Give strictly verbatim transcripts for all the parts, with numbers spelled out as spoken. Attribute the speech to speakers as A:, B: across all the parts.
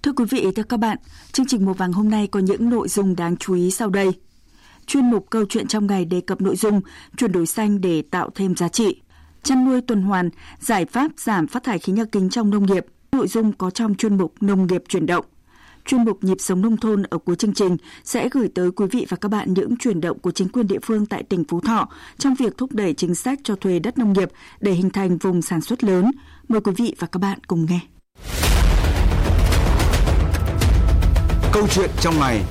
A: Thưa quý vị, thưa các bạn, chương trình Mùa Vàng hôm nay có những nội dung đáng chú ý sau đây. Chuyên mục Câu chuyện trong ngày đề cập nội dung chuyển đổi xanh để tạo thêm giá trị. Chăn nuôi tuần hoàn, giải pháp giảm phát thải khí nhà kính trong nông nghiệp. Nội dung có trong chuyên mục Nông nghiệp chuyển động. Chuyên mục Nhịp sống nông thôn ở cuối chương trình sẽ gửi tới quý vị và các bạn những chuyển động của chính quyền địa phương tại tỉnh Phú Thọ trong việc thúc đẩy chính sách cho thuê đất nông nghiệp để hình thành vùng sản xuất lớn. Mời quý vị và các bạn cùng nghe.
B: Câu chuyện trong ngày.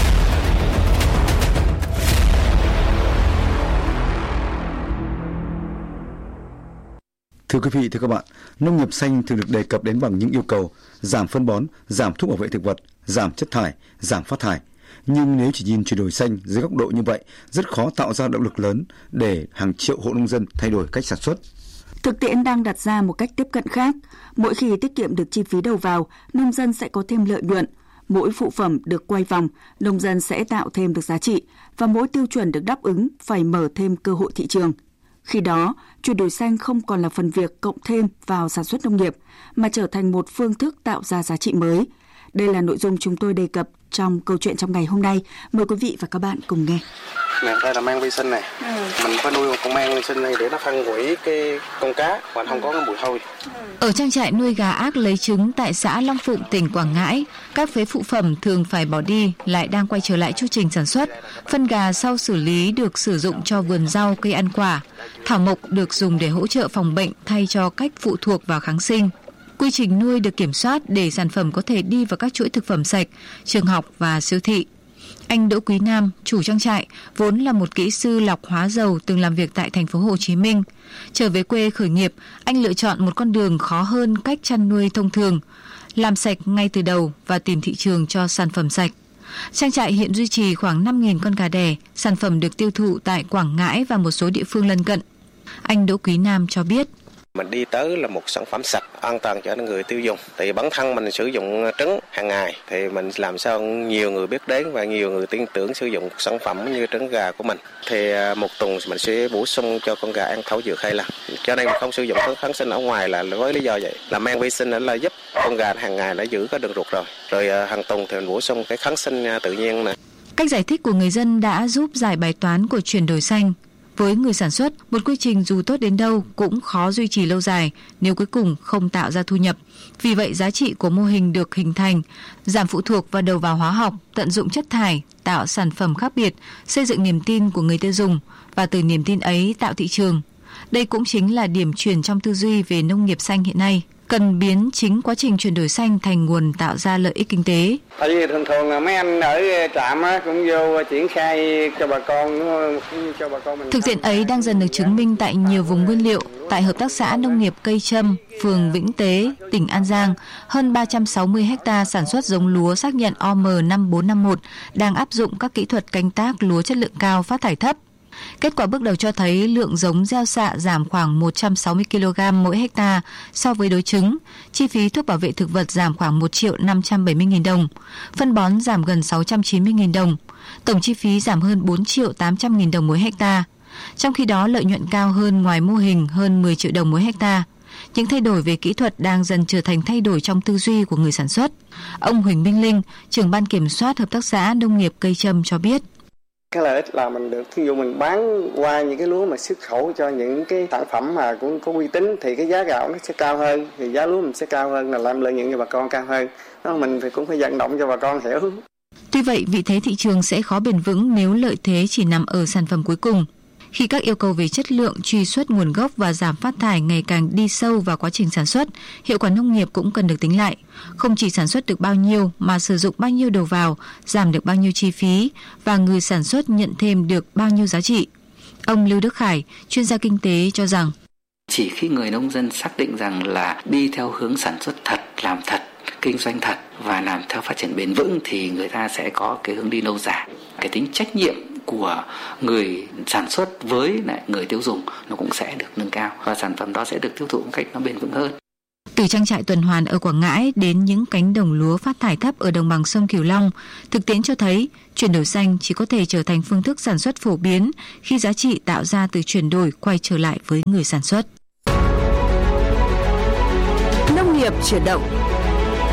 B: Thưa quý vị, thưa các bạn, nông nghiệp xanh thường được đề cập đến bằng những yêu cầu giảm phân bón, giảm thuốc bảo vệ thực vật, giảm chất thải, giảm phát thải. Nhưng nếu chỉ nhìn chuyển đổi xanh dưới góc độ như vậy, rất khó tạo ra động lực lớn để hàng triệu hộ nông dân thay đổi cách sản xuất.
A: Thực tiễn đang đặt ra một cách tiếp cận khác. Mỗi khi tiết kiệm được chi phí đầu vào, nông dân sẽ có thêm lợi nhuận. Mỗi phụ phẩm được quay vòng, nông dân sẽ tạo thêm được giá trị và mỗi tiêu chuẩn được đáp ứng phải mở thêm cơ hội thị trường. Khi đó, chuyển đổi xanh không còn là phần việc cộng thêm vào sản xuất nông nghiệp, mà trở thành một phương thức tạo ra giá trị mới. Đây là nội dung chúng tôi đề cập trong câu chuyện trong ngày hôm nay. Mời quý vị và các bạn cùng nghe.
C: Nè, đây là mang vi sinh này. Ừ. Mình có nuôi một con mang vi sinh này để nó phân hủy cái con cá và không có cái mùi hôi.
D: Ở trang trại nuôi gà ác lấy trứng tại xã Long Phụng, tỉnh Quảng Ngãi, các phế phụ phẩm thường phải bỏ đi lại đang quay trở lại chu trình sản xuất. Phân gà sau xử lý được sử dụng cho vườn rau, cây ăn quả. Thảo mộc được dùng để hỗ trợ phòng bệnh thay cho cách phụ thuộc vào kháng sinh. Quy trình nuôi được kiểm soát để sản phẩm có thể đi vào các chuỗi thực phẩm sạch, trường học và siêu thị. Anh Đỗ Quý Nam, chủ trang trại, vốn là một kỹ sư lọc hóa dầu từng làm việc tại thành phố Hồ Chí Minh. Trở về quê khởi nghiệp, anh lựa chọn một con đường khó hơn cách chăn nuôi thông thường, làm sạch ngay từ đầu và tìm thị trường cho sản phẩm sạch. Trang trại hiện duy trì khoảng năm nghìn con gà đẻ, sản phẩm được tiêu thụ tại Quảng Ngãi và một số địa phương lân cận. Anh Đỗ Quý Nam cho biết.
C: Mình đi tới là một sản phẩm sạch, an toàn cho người tiêu dùng. Thì bản thân mình sử dụng trứng hàng ngày thì mình làm sao nhiều người biết đến và nhiều người tin tưởng sử dụng sản phẩm như trứng gà của mình. Thì một tuần mình sẽ bổ sung cho con gà ăn thảo dược hai lần. Cho nên mình không sử dụng kháng sinh ở ngoài là với lý do vậy. Là mang vi sinh là giúp con gà hàng ngày đã giữ có đường ruột rồi. Rồi hàng tuần thì mình bổ sung cái kháng sinh tự nhiên này.
D: Cách giải thích của người dân đã giúp giải bài toán của chuyển đổi xanh. Với người sản xuất, một quy trình dù tốt đến đâu cũng khó duy trì lâu dài nếu cuối cùng không tạo ra thu nhập. Vì vậy, giá trị của mô hình được hình thành, giảm phụ thuộc vào đầu vào hóa học, tận dụng chất thải, tạo sản phẩm khác biệt, xây dựng niềm tin của người tiêu dùng và từ niềm tin ấy tạo thị trường. Đây cũng chính là điểm chuyển trong tư duy về nông nghiệp xanh hiện nay. Cần biến chính quá trình chuyển đổi xanh thành nguồn tạo ra lợi ích kinh tế.
C: Tại vì thường thường là mấy anh ở trạm cũng vô triển khai cho bà con, cho bà con mình.
D: Thực tiễn ấy đang dần được chứng minh tại nhiều vùng nguyên liệu. Tại Hợp tác xã Nông nghiệp Cây Trâm, phường Vĩnh Tế, tỉnh An Giang, hơn ba trăm sáu mươi ha sản xuất giống lúa xác nhận O M năm bốn năm một đang áp dụng các kỹ thuật canh tác lúa chất lượng cao, phát thải thấp. Kết quả bước đầu cho thấy lượng giống gieo xạ giảm khoảng một trăm sáu mươi ki lô gam mỗi hecta so với đối trứng, chi phí thuốc bảo vệ thực vật giảm khoảng một triệu năm trăm bảy mươi nghìn đồng, phân bón giảm gần sáu trăm chín mươi nghìn đồng, tổng chi phí giảm hơn bốn triệu tám trăm nghìn đồng mỗi hecta. Trong khi đó lợi nhuận cao hơn ngoài mô hình hơn mười triệu đồng mỗi hecta. Những thay đổi về kỹ thuật đang dần trở thành thay đổi trong tư duy của người sản xuất. Ông Huỳnh Minh Linh, trưởng ban kiểm soát Hợp tác xã Nông nghiệp Cây Trâm cho biết.
C: Cái lợi ích là mình được, thí dụ mình bán qua những cái lúa mà xuất khẩu cho những cái sản phẩm mà cũng có uy tín thì cái giá gạo nó sẽ cao hơn, thì giá lúa mình sẽ cao hơn, là làm lợi nhuận cho bà con cao hơn. Đó, mình thì cũng phải vận động cho bà con hiểu.
D: Tuy vậy, vị thế thị trường sẽ khó bền vững nếu lợi thế chỉ nằm ở sản phẩm cuối cùng. Khi các yêu cầu về chất lượng, truy xuất nguồn gốc và giảm phát thải ngày càng đi sâu vào quá trình sản xuất, hiệu quả nông nghiệp cũng cần được tính lại. Không chỉ sản xuất được bao nhiêu mà sử dụng bao nhiêu đầu vào, giảm được bao nhiêu chi phí và người sản xuất nhận thêm được bao nhiêu giá trị. Ông Lưu Đức Khải, chuyên gia kinh tế cho rằng
E: chỉ khi người nông dân xác định rằng là đi theo hướng sản xuất thật, làm thật, kinh doanh thật và làm theo phát triển bền vững thì người ta sẽ có cái hướng đi lâu dài. Cái tính trách nhiệm của người sản xuất với lại người tiêu dùng nó cũng sẽ được nâng cao và sản phẩm đó sẽ được tiêu thụ một cách nó bền vững hơn.
D: Từ trang trại tuần hoàn ở Quảng Ngãi đến những cánh đồng lúa phát thải thấp ở đồng bằng sông Cửu Long, thực tiễn cho thấy chuyển đổi xanh chỉ có thể trở thành phương thức sản xuất phổ biến khi giá trị tạo ra từ chuyển đổi quay trở lại với người sản xuất.
A: Nông nghiệp chuyển động.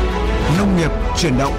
B: Nông nghiệp chuyển động.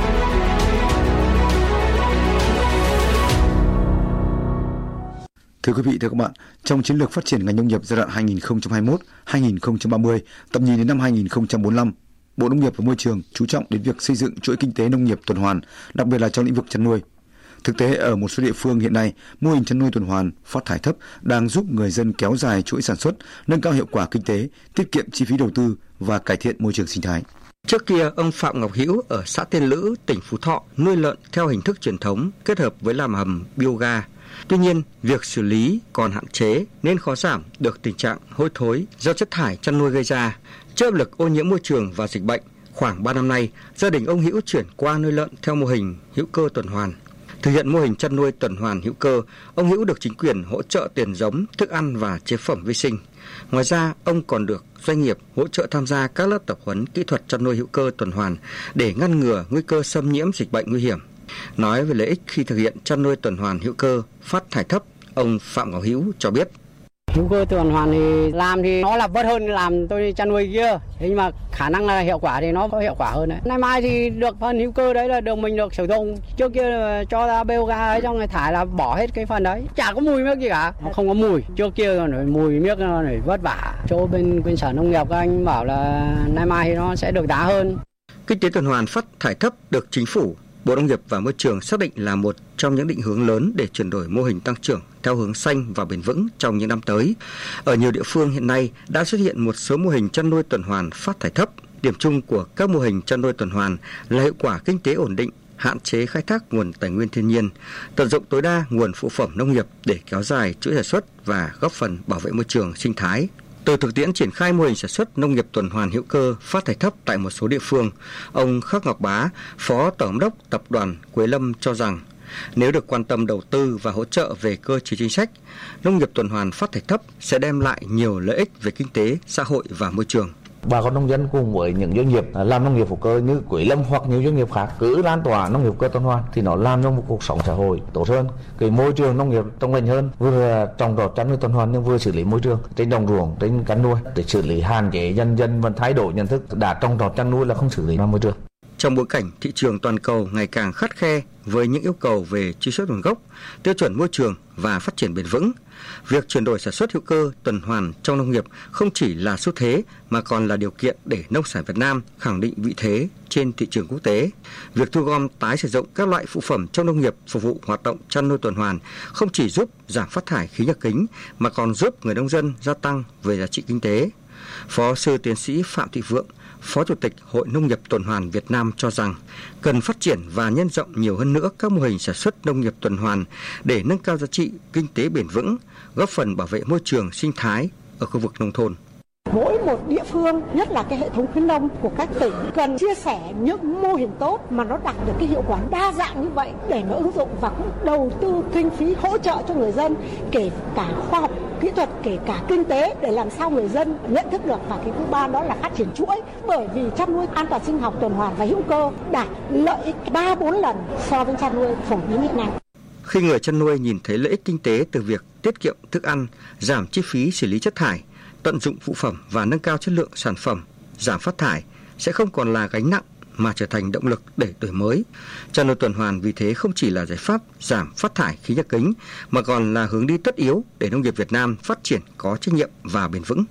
B: Thưa quý vị, thưa các bạn, trong chiến lược phát triển ngành nông nghiệp giai đoạn hai nghìn không trăm hai mươi mốt đến hai nghìn không trăm ba mươi, tầm nhìn đến năm hai nghìn không trăm bốn mươi lăm, Bộ Nông nghiệp và Môi trường chú trọng đến việc xây dựng chuỗi kinh tế nông nghiệp tuần hoàn, đặc biệt là trong lĩnh vực chăn nuôi. Thực tế, ở một số địa phương hiện nay, mô hình chăn nuôi tuần hoàn, phát thải thấp đang giúp người dân kéo dài chuỗi sản xuất, nâng cao hiệu quả kinh tế, tiết kiệm chi phí đầu tư và cải thiện môi trường sinh thái.
F: Trước kia, ông Phạm Ngọc Hữu ở xã Tiên Lữ, tỉnh Phú Thọ nuôi lợn theo hình thức truyền thống kết hợp với làm hầm bioga. Tuy nhiên, việc xử lý còn hạn chế nên khó giảm được tình trạng hôi thối do chất thải chăn nuôi gây ra. Trước áp lực ô nhiễm môi trường và dịch bệnh, khoảng ba năm nay, gia đình ông Hữu chuyển qua nuôi lợn theo mô hình hữu cơ tuần hoàn. Thực hiện mô hình chăn nuôi tuần hoàn hữu cơ, ông Hữu được chính quyền hỗ trợ tiền giống, thức ăn và chế phẩm vi sinh. Ngoài ra, ông còn được doanh nghiệp hỗ trợ tham gia các lớp tập huấn kỹ thuật chăn nuôi hữu cơ tuần hoàn để ngăn ngừa nguy cơ xâm nhiễm dịch bệnh nguy hiểm. Nói về lợi ích khi thực hiện chăn nuôi tuần hoàn hữu cơ, phát thải thấp, ông Phạm Ngọc Hữu cho biết.
G: Hữu cơ tuần hoàn thì làm thì nó là vất hơn làm tôi chăn nuôi kia, thế nhưng mà khả năng là hiệu quả thì nó có hiệu quả hơn đấy. Nay mai thì được phần hữu cơ đấy là được mình được sử dụng, trước kia là cho ra bioga ấy trong người thải là bỏ hết cái phần đấy, chả có mùi miếc gì cả, nó không có mùi. Trước kia rồi mùi miếc nó phải vất vả. Chỗ bên bên sở nông nghiệp các anh bảo là nay mai thì nó sẽ được giá hơn.
F: Kinh tế tuần hoàn phát thải thấp được chính phủ, Bộ Nông nghiệp và Môi trường xác định là một trong những định hướng lớn để chuyển đổi mô hình tăng trưởng theo hướng xanh và bền vững trong những năm tới. Ở nhiều địa phương hiện nay đã xuất hiện một số mô hình chăn nuôi tuần hoàn phát thải thấp. Điểm chung của các mô hình chăn nuôi tuần hoàn là hiệu quả kinh tế ổn định, hạn chế khai thác nguồn tài nguyên thiên nhiên, tận dụng tối đa nguồn phụ phẩm nông nghiệp để kéo dài chuỗi sản xuất và góp phần bảo vệ môi trường sinh thái. Từ thực tiễn triển khai mô hình sản xuất nông nghiệp tuần hoàn hữu cơ phát thải thấp tại một số địa phương, ông Khắc Ngọc Bá, Phó Tổng giám đốc Tập đoàn Quế Lâm cho rằng nếu được quan tâm đầu tư và hỗ trợ về cơ chế chính sách, nông nghiệp tuần hoàn phát thải thấp sẽ đem lại nhiều lợi ích về kinh tế, xã hội và môi trường.
H: Bà con nông dân cùng với những doanh nghiệp làm nông nghiệp hữu cơ như Quế Lâm hoặc nhiều doanh nghiệp khác cứ lan tỏa nông nghiệp hữu cơ tuần hoàn thì nó làm cho một cuộc sống xã hội tốt hơn, cái môi trường nông nghiệp trong lành hơn, vừa trồng trọt chăn nuôi tuần hoàn nhưng vừa xử lý môi trường trên đồng ruộng, trên chăn nuôi để xử lý hạn chế dần dần và thay đổi nhận thức đã trồng trọt chăn nuôi là không xử lý môi trường.
F: Trong bối cảnh thị trường toàn cầu ngày càng khắt khe với những yêu cầu về truy xuất nguồn gốc, tiêu chuẩn môi trường và phát triển bền vững, việc chuyển đổi sản xuất hữu cơ tuần hoàn trong nông nghiệp không chỉ là xu thế mà còn là điều kiện để nông sản Việt Nam khẳng định vị thế trên thị trường quốc tế. Việc thu gom tái sử dụng các loại phụ phẩm trong nông nghiệp phục vụ hoạt động chăn nuôi tuần hoàn không chỉ giúp giảm phát thải khí nhà kính mà còn giúp người nông dân gia tăng về giá trị kinh tế. Phó sư tiến sĩ Phạm Thị Vượng, Phó Chủ tịch Hội Nông nghiệp tuần hoàn Việt Nam cho rằng cần phát triển và nhân rộng nhiều hơn nữa các mô hình sản xuất nông nghiệp tuần hoàn để nâng cao giá trị kinh tế bền vững, góp phần bảo vệ môi trường sinh thái ở khu vực nông thôn.
I: Mỗi một địa phương, nhất là cái hệ thống khuyến nông của các tỉnh cần chia sẻ những mô hình tốt mà nó đạt được cái hiệu quả đa dạng như vậy để nó ứng dụng và cũng đầu tư kinh phí hỗ trợ cho người dân, kể cả khoa học kỹ thuật, kể cả kinh tế để làm sao người dân nhận thức được. Và cái thứ ba đó là phát triển chuỗi, bởi vì chăn nuôi an toàn sinh học tuần hoàn và hữu cơ đạt lợi ích ba bốn lần so với chăn nuôi phổ biến hiện nay.
F: Khi người chăn nuôi nhìn thấy lợi ích kinh tế từ việc tiết kiệm thức ăn, giảm chi phí xử lý chất thải, tận dụng phụ phẩm và nâng cao chất lượng sản phẩm, giảm phát thải sẽ không còn là gánh nặng mà trở thành động lực để đổi mới. Chăn nuôi tuần hoàn vì thế không chỉ là giải pháp giảm phát thải khí nhà kính mà còn là hướng đi tất yếu để nông nghiệp Việt Nam phát triển có trách nhiệm và bền vững.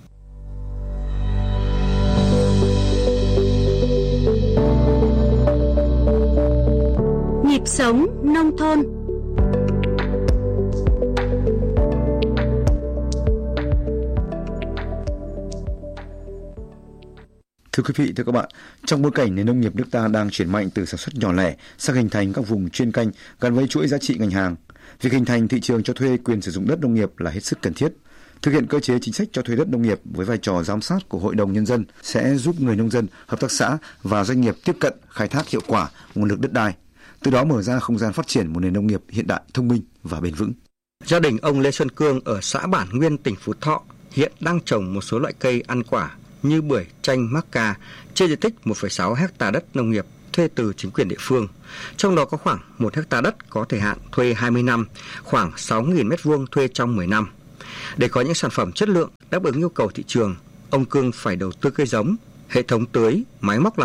J: Nhịp sống nông thôn.
B: Thưa quý vị, thưa các bạn, trong bối cảnh nền nông nghiệp nước ta đang chuyển mạnh từ sản xuất nhỏ lẻ sang hình thành các vùng chuyên canh gắn với chuỗi giá trị ngành hàng, việc hình thành thị trường cho thuê quyền sử dụng đất nông nghiệp là hết sức cần thiết. Thực hiện cơ chế chính sách cho thuê đất nông nghiệp với vai trò giám sát của Hội đồng Nhân dân sẽ giúp người nông dân, hợp tác xã và doanh nghiệp tiếp cận, khai thác hiệu quả nguồn lực đất đai, từ đó mở ra không gian phát triển một nền nông nghiệp hiện đại, thông minh và bền vững.
F: Gia đình ông Lê Xuân Cương ở xã Bản Nguyên, tỉnh Phú Thọ hiện đang trồng một số loại cây ăn quả như bưởi, chanh, mắc ca trên diện tích một phẩy sáu héc ta đất nông nghiệp thuê từ chính quyền địa phương. Trong đó có khoảng một héc ta đất có thời hạn thuê hai mươi năm, khoảng sáu nghìn mét vuông thuê trong mười năm. Để có những sản phẩm chất lượng đáp ứng yêu cầu thị trường, ông Cương phải đầu tư cây giống, hệ thống tưới, máy móc làm cỏ,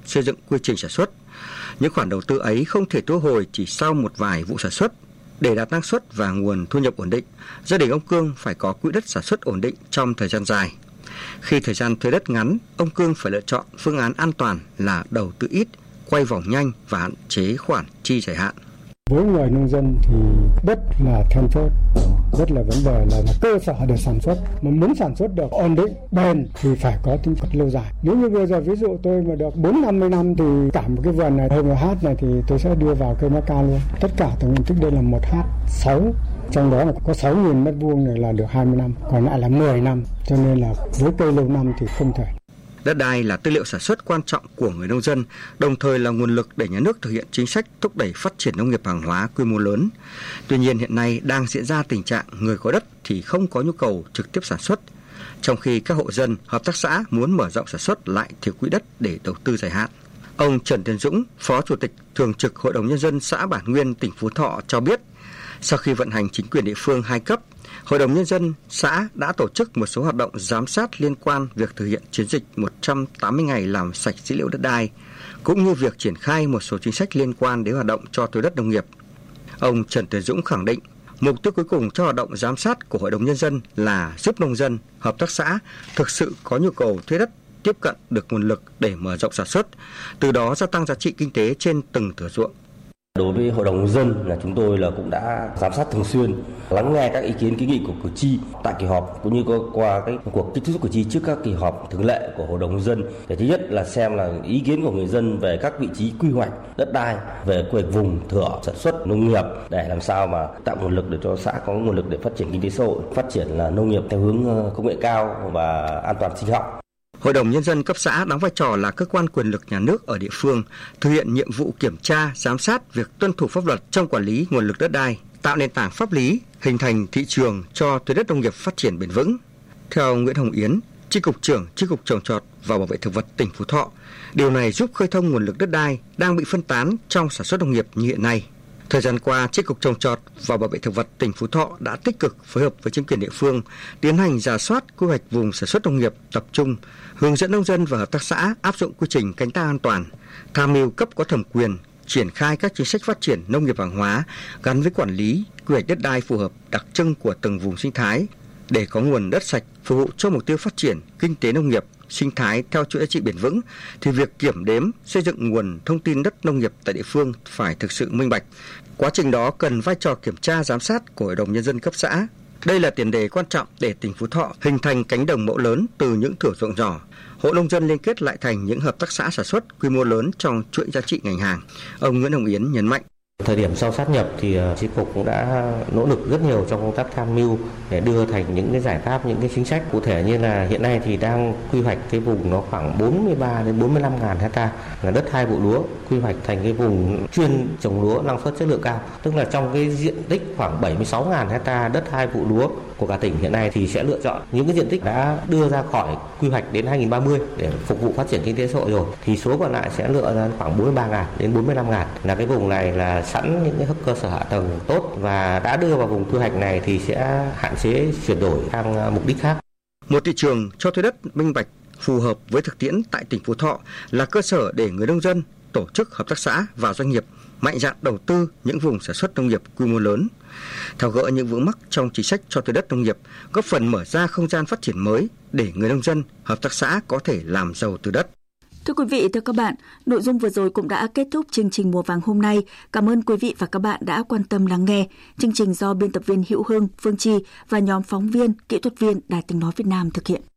F: xây dựng quy trình sản xuất. Những khoản đầu tư ấy không thể thu hồi chỉ sau một vài vụ sản xuất. Để đạt năng suất và nguồn thu nhập ổn định, gia đình ông Cương phải có quỹ đất sản xuất ổn định trong thời gian dài. Khi thời gian thuê đất ngắn, ông Cương phải lựa chọn phương án an toàn là đầu tư ít, quay vòng nhanh và hạn chế khoản chi dài hạn.
K: Với người nông dân thì đất là then chốt, đất là vấn đề là, là cơ sở để sản xuất. Mà muốn sản xuất được ổn định, bền thì phải có tính chất lâu dài. Nếu như bây giờ ví dụ tôi mà được bốn năm mươi năm thì cả một cái vườn này, hơn một hát này thì tôi sẽ đưa vào cây Macca luôn. Tất cả tổng diện tích đây là một hát sáu, trong đó là có sáu nghìn mét vuông này là được hai mươi năm, còn lại là mười năm. Cho nên là với cây lâu năm thì không thể.
F: Đất đai là tư liệu sản xuất quan trọng của người nông dân, đồng thời là nguồn lực để nhà nước thực hiện chính sách thúc đẩy phát triển nông nghiệp hàng hóa quy mô lớn. Tuy nhiên hiện nay đang diễn ra tình trạng người có đất thì không có nhu cầu trực tiếp sản xuất, trong khi các hộ dân, hợp tác xã muốn mở rộng sản xuất lại thiếu quỹ đất để đầu tư dài hạn. Ông Trần Tiến Dũng, Phó Chủ tịch Thường trực Hội đồng Nhân dân xã Bản Nguyên, tỉnh Phú Thọ cho biết, sau khi vận hành chính quyền địa phương hai cấp, Hội đồng Nhân dân xã đã tổ chức một số hoạt động giám sát liên quan việc thực hiện chiến dịch một trăm tám mươi ngày làm sạch dữ liệu đất đai, cũng như việc triển khai một số chính sách liên quan đến hoạt động cho thuê đất nông nghiệp. Ông Trần Tiến Dũng khẳng định, mục tiêu cuối cùng cho hoạt động giám sát của Hội đồng Nhân dân là giúp nông dân, hợp tác xã thực sự có nhu cầu thuê đất tiếp cận được nguồn lực để mở rộng sản xuất, từ đó gia tăng giá trị kinh tế trên từng thửa ruộng.
L: Đối với Hội đồng Nhân dân là chúng tôi là cũng đã giám sát thường xuyên, lắng nghe các ý kiến kiến nghị của cử tri tại kỳ họp, cũng như qua cái cuộc tiếp xúc cử tri trước các kỳ họp thường lệ của Hội đồng Nhân dân. Để thứ nhất là xem là ý kiến của người dân về các vị trí quy hoạch đất đai, về quy hoạch vùng thửa sản xuất nông nghiệp để làm sao mà tạo nguồn lực để cho xã có nguồn lực để phát triển kinh tế xã hội, phát triển là nông nghiệp theo hướng công nghệ cao và an toàn sinh học.
F: Hội đồng Nhân dân cấp xã đóng vai trò là cơ quan quyền lực nhà nước ở địa phương, thực hiện nhiệm vụ kiểm tra, giám sát việc tuân thủ pháp luật trong quản lý nguồn lực đất đai, tạo nền tảng pháp lý, hình thành thị trường cho thuê đất nông nghiệp phát triển bền vững. Theo Nguyễn Hồng Yến, Chi cục trưởng Chi cục Trồng trọt và Bảo vệ thực vật tỉnh Phú Thọ, điều này giúp khơi thông nguồn lực đất đai đang bị phân tán trong sản xuất nông nghiệp như hiện nay. Thời gian qua, Chi cục Trồng trọt và Bảo vệ thực vật tỉnh Phú Thọ đã tích cực phối hợp với chính quyền địa phương tiến hành rà soát quy hoạch vùng sản xuất nông nghiệp tập trung, hướng dẫn nông dân và hợp tác xã áp dụng quy trình canh tác an toàn, tham mưu cấp có thẩm quyền triển khai các chính sách phát triển nông nghiệp hàng hóa gắn với quản lý quy hoạch đất đai phù hợp đặc trưng của từng vùng sinh thái để có nguồn đất sạch phục vụ cho mục tiêu phát triển kinh tế nông nghiệp sinh thái theo chuỗi giá trị bền vững, thì việc kiểm đếm xây dựng nguồn thông tin đất nông nghiệp tại địa phương phải thực sự minh bạch. Quá trình đó cần vai trò kiểm tra giám sát của Hội đồng Nhân dân cấp xã. Đây là tiền đề quan trọng để tỉnh Phú Thọ hình thành cánh đồng mẫu lớn từ những thửa ruộng nhỏ, hộ nông dân liên kết lại thành những hợp tác xã sản xuất quy mô lớn trong chuỗi giá trị ngành hàng. Ông Nguyễn Hồng Yến nhấn mạnh.
M: Thời điểm sau sát nhập thì Chi cục cũng đã nỗ lực rất nhiều trong công tác tham mưu để đưa thành những cái giải pháp, những cái chính sách cụ thể, như là hiện nay thì đang quy hoạch cái vùng nó khoảng bốn mươi ba đến bốn mươi lăm ngàn hecta là đất hai vụ lúa, quy hoạch thành cái vùng chuyên trồng lúa năng suất chất lượng cao. Tức là trong cái diện tích khoảng bảy mươi sáu ngàn hecta đất hai vụ lúa của cả tỉnh hiện nay thì sẽ lựa chọn những cái diện tích đã đưa ra khỏi quy hoạch đến hai nghìn không trăm ba mươi để phục vụ phát triển kinh tế xã hội rồi, thì số còn lại sẽ lựa ra khoảng bốn mươi ba ngàn đến bốn mươi lăm ngàn. Là cái vùng này là sẵn những cái cơ sở hạ tầng tốt và đã đưa vào vùng quy hoạch này thì sẽ hạn chế chuyển đổi sang mục đích khác.
F: Một thị trường cho thuê đất minh bạch phù hợp với thực tiễn tại tỉnh Phú Thọ là cơ sở để người nông dân, tổ chức hợp tác xã và doanh nghiệp mạnh dạn đầu tư những vùng sản xuất nông nghiệp quy mô lớn, tháo gỡ những vướng mắc trong chính sách cho thuê đất nông nghiệp, góp phần mở ra không gian phát triển mới để người nông dân, hợp tác xã có thể làm giàu từ đất.
A: Thưa quý vị, thưa các bạn, nội dung vừa rồi cũng đã kết thúc chương trình Mùa vàng hôm nay. Cảm ơn quý vị và các bạn đã quan tâm lắng nghe. Chương trình do biên tập viên Hữu Hưng, Phương Chi và nhóm phóng viên, kỹ thuật viên Đài Tiếng nói Việt Nam thực hiện.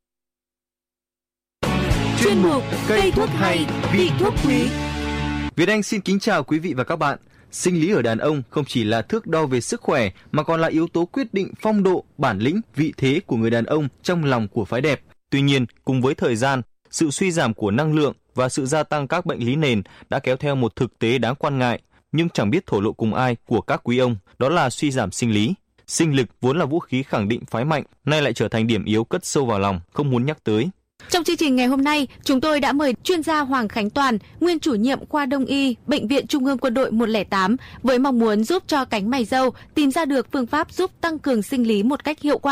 N: Chuyên mục Cây thuốc hay, vị thuốc quý.
O: Việt Anh xin kính chào quý vị và các bạn. Sinh lý ở đàn ông không chỉ là thước đo về sức khỏe mà còn là yếu tố quyết định phong độ, bản lĩnh, vị thế của người đàn ông trong lòng của phái đẹp. Tuy nhiên, cùng với thời gian, sự suy giảm của năng lượng và sự gia tăng các bệnh lý nền đã kéo theo một thực tế đáng quan ngại, nhưng chẳng biết thổ lộ cùng ai của các quý ông, đó là suy giảm sinh lý. Sinh lực vốn là vũ khí khẳng định phái mạnh, nay lại trở thành điểm yếu cất sâu vào lòng, không muốn nhắc tới.
N: Trong chương trình ngày hôm nay, chúng tôi đã mời chuyên gia Hoàng Khánh Toàn, nguyên chủ nhiệm khoa Đông y, Bệnh viện Trung ương Quân đội một không tám, với mong muốn giúp cho cánh mày râu tìm ra được phương pháp giúp tăng cường sinh lý một cách hiệu quả.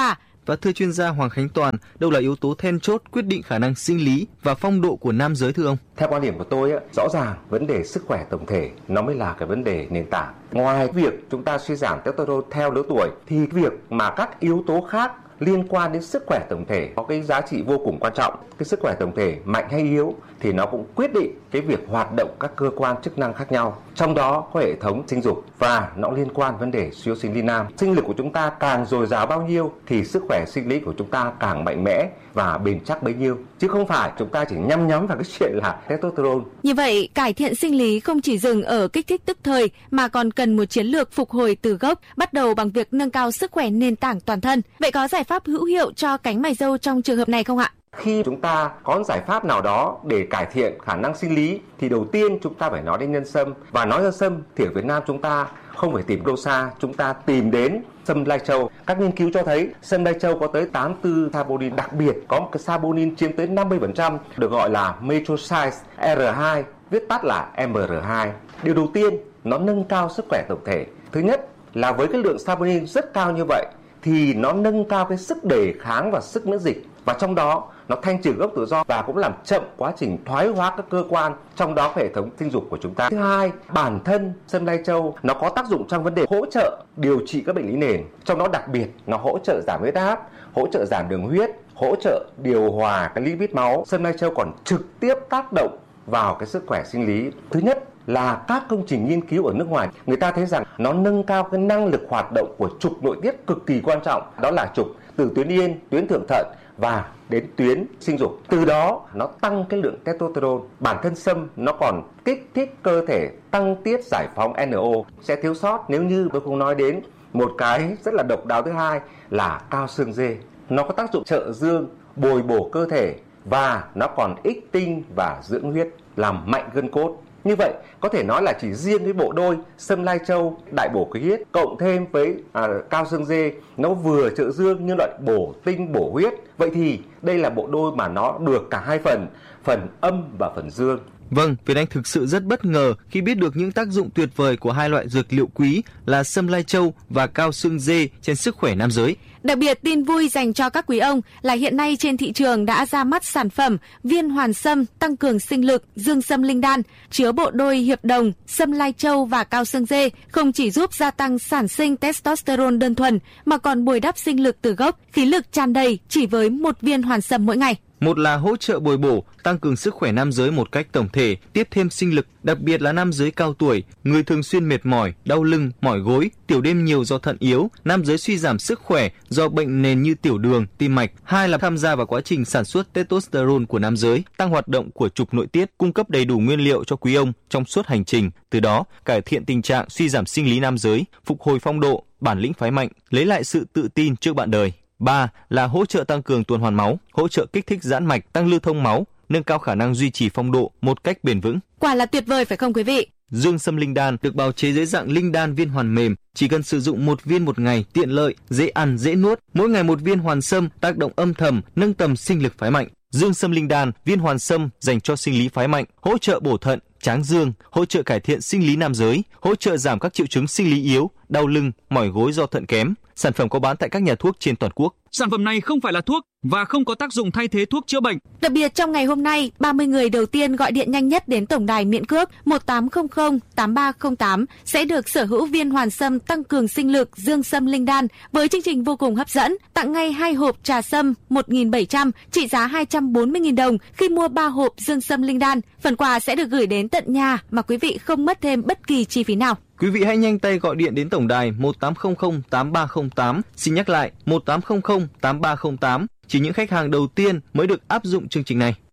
O: Và thưa chuyên gia Hoàng Khánh Toàn, đâu là yếu tố then chốt quyết định khả năng sinh lý và phong độ của nam giới thưa ông?
P: Theo quan điểm của tôi, rõ ràng vấn đề sức khỏe tổng thể nó mới là cái vấn đề nền tảng. Ngoài việc chúng ta suy giảm testosterone theo lứa tuổi thì việc mà các yếu tố khác liên quan đến sức khỏe tổng thể có cái giá trị vô cùng quan trọng. Cái sức khỏe tổng thể mạnh hay yếu thì nó cũng quyết định cái việc hoạt động các cơ quan chức năng khác nhau. Trong đó có hệ thống sinh dục và nó liên quan vấn đề suy yếu sinh lý nam. Sinh lực của chúng ta càng dồi dào bao nhiêu thì sức khỏe sinh lý của chúng ta càng mạnh mẽ và bền chắc bấy nhiêu. Chứ không phải chúng ta chỉ nhắm nhắm vào cái chuyện là testosterone.
N: Như vậy, cải thiện sinh lý không chỉ dừng ở kích thích tức thời mà còn cần một chiến lược phục hồi từ gốc, bắt đầu bằng việc nâng cao sức khỏe nền tảng toàn thân. Vậy có giải pháp hữu hiệu cho cánh mày râu trong trường hợp này không ạ?
P: Khi chúng ta có giải pháp nào đó để cải thiện khả năng sinh lý thì đầu tiên chúng ta phải nói đến nhân sâm. Và nói nhân sâm thì ở Việt Nam chúng ta không phải tìm đâu xa, chúng ta tìm đến sâm lai châu. Các nghiên cứu cho thấy sâm lai châu có tới tám mươi tư saponin, đặc biệt có một cái saponin chiếm tới năm mươi phần trăm được gọi là methoxide R hai, viết tắt là M R hai. Điều đầu tiên, nó nâng cao sức khỏe tổng thể. Thứ nhất là với cái lượng saponin rất cao như vậy thì nó nâng cao cái sức đề kháng và sức miễn dịch, và trong đó nó thanh trừ gốc tự do và cũng làm chậm quá trình thoái hóa các cơ quan, trong đó hệ thống sinh dục của chúng ta. Thứ hai, bản thân sâm lai châu nó có tác dụng trong vấn đề hỗ trợ điều trị các bệnh lý nền, trong đó đặc biệt nó hỗ trợ giảm huyết áp, hỗ trợ giảm đường huyết, hỗ trợ điều hòa cái lipid máu. Sâm lai châu còn trực tiếp tác động vào cái sức khỏe sinh lý. Thứ nhất là các công trình nghiên cứu ở nước ngoài, người ta thấy rằng nó nâng cao cái năng lực hoạt động của trục nội tiết cực kỳ quan trọng, đó là trục từ tuyến yên, tuyến thượng thận và đến tuyến sinh dục. Từ đó nó tăng cái lượng testosterone. Bản thân sâm nó còn kích thích cơ thể tăng tiết giải phóng N O. Sẽ thiếu sót nếu như tôi không nói đến một cái rất là độc đáo thứ hai là cao xương dê. Nó có tác dụng trợ dương, bồi bổ cơ thể và nó còn ích tinh và dưỡng huyết, làm mạnh gân cốt. Như vậy có thể nói là chỉ riêng cái bộ đôi sâm lai châu đại bổ khí huyết cộng thêm với à, cao xương dê nó vừa trợ dương nhưng lại bổ tinh bổ huyết. Vậy thì đây là bộ đôi mà nó được cả hai phần, phần âm và phần dương.
O: Vâng, Việt Anh thực sự rất bất ngờ khi biết được những tác dụng tuyệt vời của hai loại dược liệu quý là sâm lai châu và cao xương dê trên sức khỏe nam giới.
N: Đặc biệt, tin vui dành cho các quý ông là hiện nay trên thị trường đã ra mắt sản phẩm viên hoàn sâm tăng cường sinh lực dương sâm linh đan, chứa bộ đôi hiệp đồng sâm lai châu và cao xương dê, không chỉ giúp gia tăng sản sinh testosterone đơn thuần mà còn bồi đắp sinh lực từ gốc, khí lực tràn đầy chỉ với một viên hoàn sâm mỗi ngày.
O: Một là hỗ trợ bồi bổ, tăng cường sức khỏe nam giới một cách tổng thể, tiếp thêm sinh lực, đặc biệt là nam giới cao tuổi, người thường xuyên mệt mỏi, đau lưng, mỏi gối, tiểu đêm nhiều do thận yếu, nam giới suy giảm sức khỏe do bệnh nền như tiểu đường, tim mạch. Hai là tham gia vào quá trình sản xuất testosterone của nam giới, tăng hoạt động của trục nội tiết, cung cấp đầy đủ nguyên liệu cho quý ông trong suốt hành trình, từ đó cải thiện tình trạng suy giảm sinh lý nam giới, phục hồi phong độ, bản lĩnh phái mạnh, lấy lại sự tự tin trước bạn đời. Ba là hỗ trợ tăng cường tuần hoàn máu, hỗ trợ kích thích giãn mạch, tăng lưu thông máu, nâng cao khả năng duy trì phong độ một cách bền vững.
N: Quả là tuyệt vời phải không quý vị?
O: Dương sâm linh đan được bào chế dưới dạng linh đan viên hoàn mềm, chỉ cần sử dụng một viên một ngày, tiện lợi, dễ ăn, dễ nuốt. Mỗi ngày một viên hoàn sâm tác động âm thầm, nâng tầm sinh lực phái mạnh. Dương sâm linh đan viên hoàn sâm dành cho sinh lý phái mạnh, hỗ trợ bổ thận, tráng dương, hỗ trợ cải thiện sinh lý nam giới, hỗ trợ giảm các triệu chứng sinh lý yếu, đau lưng, mỏi gối do thận kém. Sản phẩm có bán tại các nhà thuốc trên toàn quốc.
Q: Sản phẩm này không phải là thuốc và không có tác dụng thay thế thuốc chữa bệnh.
N: Đặc biệt trong ngày hôm nay, ba mươi người đầu tiên gọi điện nhanh nhất đến tổng đài miễn cước một tám không không tám ba không tám sẽ được sở hữu viên hoàn sâm tăng cường sinh lực dương sâm linh đan với chương trình vô cùng hấp dẫn, tặng ngay hai hộp trà sâm một nghìn bảy trăm trị giá hai trăm bốn mươi nghìn đồng khi mua ba hộp dương sâm linh đan. Phần quà sẽ được gửi đến tận nhà mà quý vị không mất thêm bất kỳ chi phí nào.
O: Quý vị hãy nhanh tay gọi điện đến tổng đài một tám không không tám ba không tám. Xin nhắc lại một tám không không tám ba không tám. Chỉ những khách hàng đầu tiên mới được áp dụng chương trình này.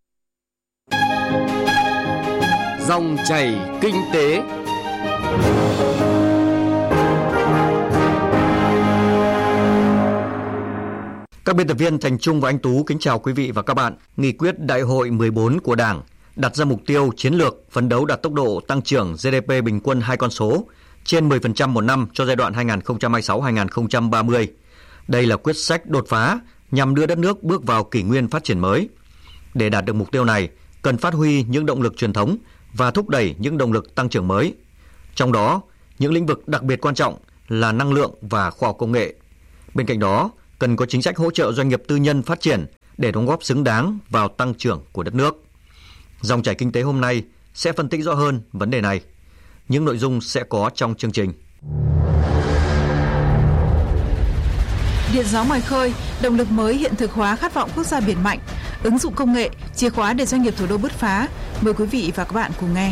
R: Dòng chảy kinh tế.
F: Các biên tập viên Thành Trung và Anh Tú kính chào quý vị và các bạn. Nghị quyết Đại hội mười bốn của Đảng đặt ra mục tiêu chiến lược phấn đấu đạt tốc độ tăng trưởng G D P bình quân hai con số trên mười phần trăm một năm cho giai đoạn hai nghìn không trăm hai mươi sáu đến hai nghìn không trăm ba mươi. Đây là quyết sách đột phá nhằm đưa đất nước bước vào kỷ nguyên phát triển mới. Để đạt được mục tiêu này, cần phát huy những động lực truyền thống và thúc đẩy những động lực tăng trưởng mới. Trong đó, những lĩnh vực đặc biệt quan trọng là năng lượng và khoa học công nghệ. Bên cạnh đó, cần có chính sách hỗ trợ doanh nghiệp tư nhân phát triển để đóng góp xứng đáng vào tăng trưởng của đất nước. Dòng chảy kinh tế hôm nay sẽ phân tích rõ hơn vấn đề này. Những nội dung sẽ có trong chương trình.
S: Điện gió ngoài khơi, động lực mới hiện thực hóa khát vọng quốc gia biển mạnh, ứng dụng công nghệ, chìa khóa để doanh nghiệp thủ đô bứt phá. Mời quý vị và các bạn cùng nghe.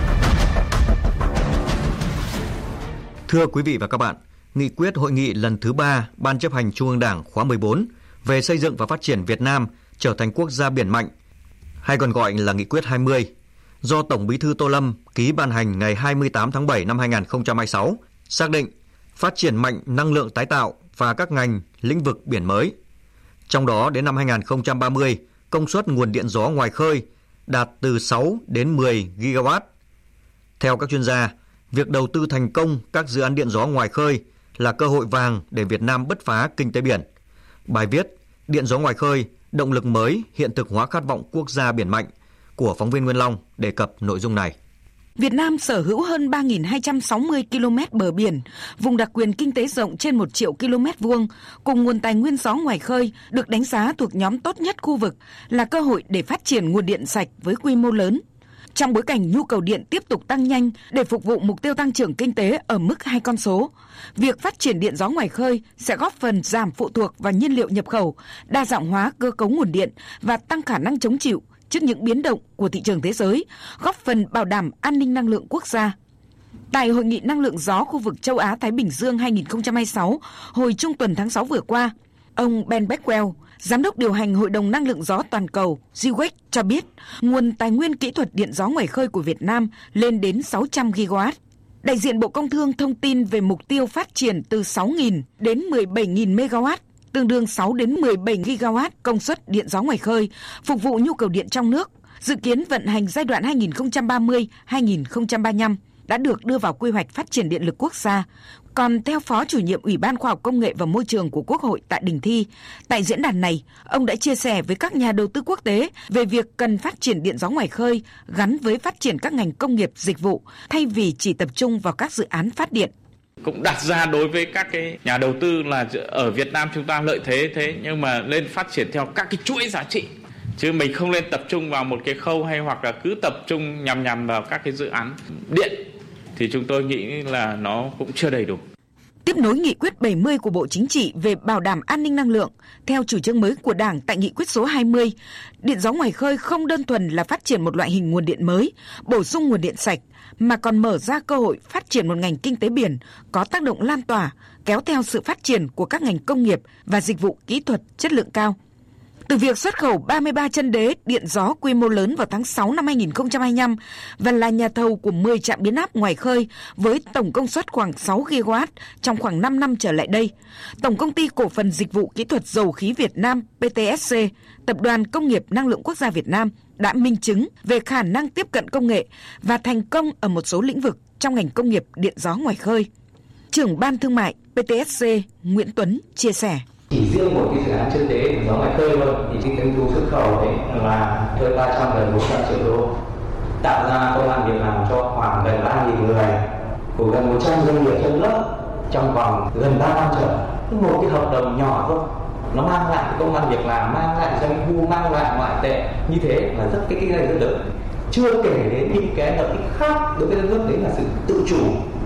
F: Thưa quý vị và các bạn, nghị quyết hội nghị lần thứ ba Ban chấp hành Trung ương Đảng khóa mười bốn về xây dựng và phát triển Việt Nam trở thành quốc gia biển mạnh, hay còn gọi là nghị quyết hai mươi, do Tổng Bí thư Tô Lâm ký ban hành ngày hai mươi tám tháng bảy năm hai nghìn không trăm hai mươi sáu, xác định phát triển mạnh năng lượng tái tạo và các ngành, lĩnh vực biển mới. Trong đó đến năm hai nghìn không trăm ba mươi, công suất nguồn điện gió ngoài khơi đạt từ sáu đến mười gigawatt. Theo các chuyên gia, việc đầu tư thành công các dự án điện gió ngoài khơi là cơ hội vàng để Việt Nam bứt phá kinh tế biển. Bài viết Điện gió ngoài khơi, động lực mới hiện thực hóa khát vọng quốc gia biển mạnh của phóng viên Nguyên Long đề cập nội dung này.
A: Việt Nam sở hữu hơn ba nghìn hai trăm sáu mươi ki lô mét bờ biển, vùng đặc quyền kinh tế rộng trên một triệu ki lô mét vuông, cùng nguồn tài nguyên gió ngoài khơi được đánh giá thuộc nhóm tốt nhất khu vực, là cơ hội để phát triển nguồn điện sạch với quy mô lớn. Trong bối cảnh nhu cầu điện tiếp tục tăng nhanh để phục vụ mục tiêu tăng trưởng kinh tế ở mức hai con số, việc phát triển điện gió ngoài khơi sẽ góp phần giảm phụ thuộc vào nhiên liệu nhập khẩu, đa dạng hóa cơ cấu nguồn điện và tăng khả năng chống chịu trước những biến động của thị trường thế giới, góp phần bảo đảm an ninh năng lượng quốc gia. Tại Hội nghị Năng lượng gió khu vực châu Á-Thái Bình Dương hai nghìn không trăm hai mươi sáu, hồi trung tuần tháng sáu vừa qua, ông Ben Beckwell, Giám đốc điều hành Hội đồng Năng lượng gió toàn cầu giê i vê xê cho biết nguồn tài nguyên kỹ thuật điện gió ngoài khơi của Việt Nam lên đến sáu trăm gigawatt. Đại diện Bộ Công Thương thông tin về mục tiêu phát triển từ sáu nghìn đến mười bảy nghìn megawatt, tương đương sáu đến mười bảy gigawatt công suất điện gió ngoài khơi, phục vụ nhu cầu điện trong nước, dự kiến vận hành giai đoạn hai nghìn không trăm ba mươi đến hai nghìn không trăm ba mươi lăm, đã được đưa vào quy hoạch phát triển điện lực quốc gia. Còn theo Phó Chủ nhiệm Ủy ban Khoa học Công nghệ và Môi trường của Quốc hội tại Đình Thi, tại diễn đàn này, ông đã chia sẻ với các nhà đầu tư quốc tế về việc cần phát triển điện gió ngoài khơi gắn với phát triển các ngành công nghiệp dịch vụ, thay vì chỉ tập trung vào các dự án phát điện.
T: Cũng đặt ra đối với các cái nhà đầu tư là ở Việt Nam chúng ta lợi thế thế, nhưng mà nên phát triển theo các cái chuỗi giá trị. Chứ mình không nên tập trung vào một cái khâu, hay hoặc là cứ tập trung nhằm nhằm vào các cái dự án điện, thì chúng tôi nghĩ là nó cũng chưa đầy đủ.
A: Tiếp nối nghị quyết bảy mươi của Bộ Chính trị về bảo đảm an ninh năng lượng, theo chủ trương mới của Đảng tại nghị quyết số hai mươi, điện gió ngoài khơi không đơn thuần là phát triển một loại hình nguồn điện mới, bổ sung nguồn điện sạch, mà còn mở ra cơ hội phát triển một ngành kinh tế biển có tác động lan tỏa, kéo theo sự phát triển của các ngành công nghiệp và dịch vụ kỹ thuật chất lượng cao. Từ việc xuất khẩu ba mươi ba chân đế điện gió quy mô lớn vào tháng sáu năm hai nghìn không trăm hai mươi lăm và là nhà thầu của mười trạm biến áp ngoài khơi với tổng công suất khoảng sáu gigawatt trong khoảng năm năm trở lại đây, Tổng Công ty Cổ phần Dịch vụ Kỹ thuật Dầu khí Việt Nam pê tê ét xê, Tập đoàn Công nghiệp Năng lượng Quốc gia Việt Nam đã minh chứng về khả năng tiếp cận công nghệ và thành công ở một số lĩnh vực trong ngành công nghiệp điện gió ngoài khơi. Trưởng Ban Thương mại pê tê ét xê Nguyễn Tuấn chia sẻ.
U: Chỉ riêng một cái dự án chân đế của gió ngoài khơi thôi thì cái doanh thu xuất khẩu đấy là hơn ba trăm gần bốn trăm triệu đô, tạo ra công ăn việc làm cho khoảng gần ba nghìn người của gần một trăm doanh nghiệp trong nước trong vòng gần ba năm trở. Một cái hợp đồng nhỏ thôi, nó mang lại công ăn việc làm, mang lại doanh thu, mang lại ngoại tệ, như thế là rất cái cái này rất lớn. Chưa kể đến những cái lợi ích khác đối với đất nước, đấy là sự tự chủ.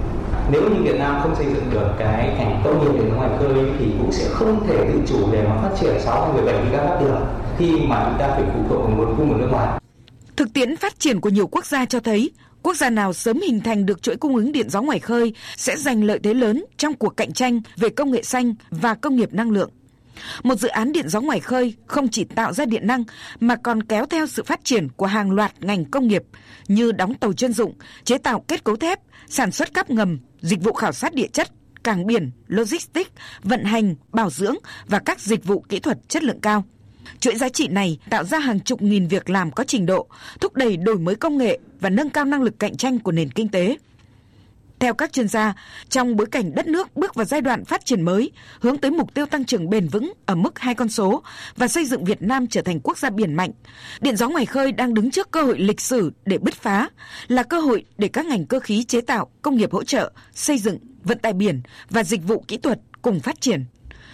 U: Nếu như Việt Nam không xây dựng được cái ngành công nghiệp điện gió ngoài khơi thì cũng sẽ không thể tự chủ để mà phát triển sáu hay mười bảy gigawatt được, khi mà chúng ta phải phụ thuộc vào nguồn cung ở nước ngoài.
A: Thực tiễn phát triển của nhiều quốc gia cho thấy, quốc gia nào sớm hình thành được chuỗi cung ứng điện gió ngoài khơi sẽ giành lợi thế lớn trong cuộc cạnh tranh về công nghệ xanh và công nghiệp năng lượng. Một dự án điện gió ngoài khơi không chỉ tạo ra điện năng mà còn kéo theo sự phát triển của hàng loạt ngành công nghiệp như đóng tàu chuyên dụng, chế tạo kết cấu thép, sản xuất cáp ngầm, dịch vụ khảo sát địa chất, cảng biển, logistics, vận hành, bảo dưỡng và các dịch vụ kỹ thuật chất lượng cao. Chuỗi giá trị này tạo ra hàng chục nghìn việc làm có trình độ, thúc đẩy đổi mới công nghệ và nâng cao năng lực cạnh tranh của nền kinh tế. Theo các chuyên gia, trong bối cảnh đất nước bước vào giai đoạn phát triển mới, hướng tới mục tiêu tăng trưởng bền vững ở mức hai con số và xây dựng Việt Nam trở thành quốc gia biển mạnh, điện gió ngoài khơi đang đứng trước cơ hội lịch sử để bứt phá, là cơ hội để các ngành cơ khí chế tạo, công nghiệp hỗ trợ, xây dựng, vận tải biển và dịch vụ kỹ thuật cùng phát triển.